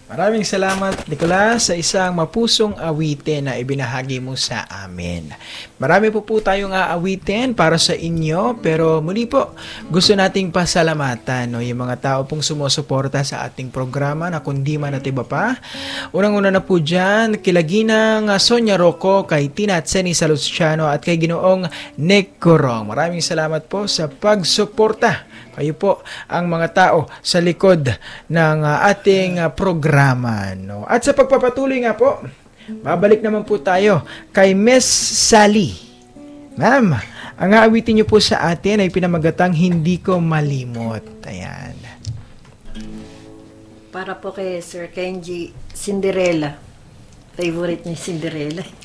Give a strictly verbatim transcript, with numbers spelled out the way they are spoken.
Maraming salamat, Nicolas, sa isang mapusong awitin na ibinahagi mo sa amin. Marami po po tayong aawitin para sa inyo, pero muli po, gusto nating pasalamatan no, yung mga tao pong sumusuporta sa ating programa na kundi man at iba pa. Unang-una na po dyan, kila Ginang Sonia Rocco, kay Tina at Seni Salustiano at kay Ginoong Nick Corong. Maraming salamat po sa pagsuporta. Kayo po ang mga tao sa likod ng uh, ating uh, programa. No? At sa pagpapatuloy nga po, babalik naman po tayo kay Miss Sally. Ma'am, ang aawitin niyo po sa atin ay pinamagatang Hindi Ko Malimot. Ayan. Para po kay Sir Kenji, Cinderella. Favorite niya Cinderella.